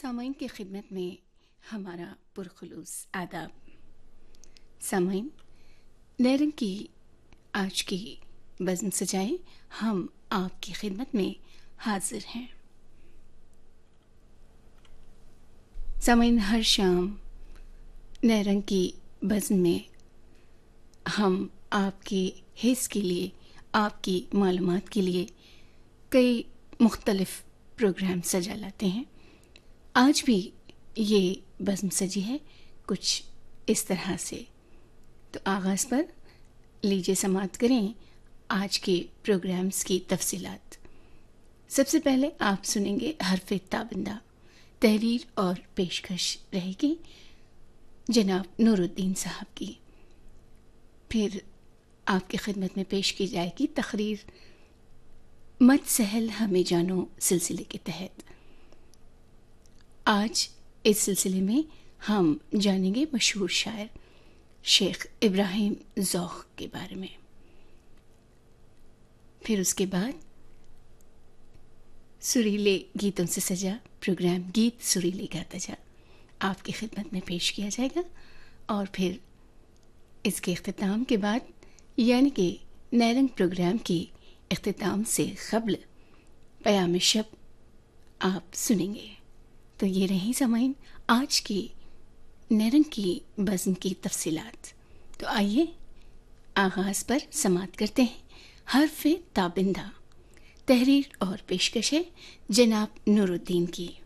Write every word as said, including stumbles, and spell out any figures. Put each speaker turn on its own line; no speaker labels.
سامعین کی خدمت میں ہمارا پرخلوص آداب۔ سامعین، نیرنگ کی آج کی بزم سجائے ہم آپ کی خدمت میں حاضر ہیں۔ سامعین، ہر شام نیرنگ کی بزم میں ہم آپ کے حص کے لیے، آپ کی معلومات کے لیے کئی مختلف پروگرام سجا لاتے ہیں۔ آج بھی یہ بزم سجی ہے کچھ اس طرح سے، تو آغاز پر لیجیے سماعت کریں آج کے پروگرامز کی تفصیلات۔ سب سے پہلے آپ سنیں گے حرف تابندہ، تحریر اور پیشکش رہے گی جناب نور الدین صاحب کی۔ پھر آپ کی خدمت میں پیش کی جائے گی تقریر مت سہل ہمیں جانو سلسلے کے تحت۔ آج اس سلسلے میں ہم جانیں گے مشہور شاعر شیخ ابراہیم ذوق کے بارے میں۔ پھر اس کے بعد سریلے گیتوں سے سجا پروگرام گیت سریلے گاتا جا آپ کی خدمت میں پیش کیا جائے گا، اور پھر اس کے اختتام کے بعد یعنی کہ نیرنگ پروگرام کے اختتام سے قبل پیام شب آپ سنیں گے۔ تو یہ رہی سامعین آج کی نیرنگ کی بزم کی تفصیلات۔ تو آئیے آغاز پر سماعت کرتے ہیں حرف تابندہ، تحریر اور پیشکش ہے جناب نور الدین کی۔